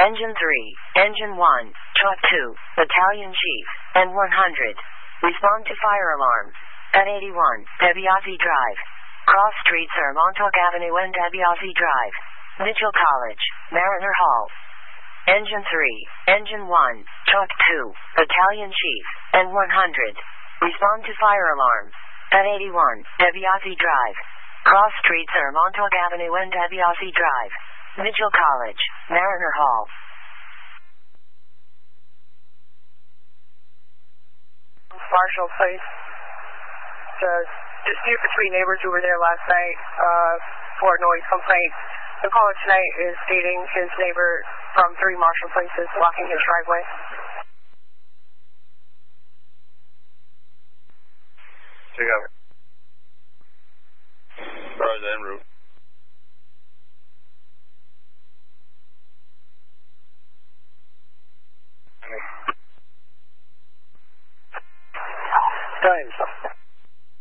Engine 3, Engine 1, Truck 2, Battalion Chief, N100. Respond to fire alarm. At 81, DiBiase Drive. Cross Street Sir Montauk Avenue and DiBiase Drive. Mitchell College, Mariner Hall. Engine 3, Engine 1, Truck 2, Battalion Chief, N100. Respond to fire alarm. At 81, DiBiase Drive. Cross Street Sir Montauk Avenue and DiBiase Drive. Mitchell College, Mariner Hall. Marshall Place. Dispute between neighbors who were there last night for a noise complaint. The caller tonight is stating his neighbor from 3 Marshall Place is blocking his driveway. Check out. Cars en route. Times.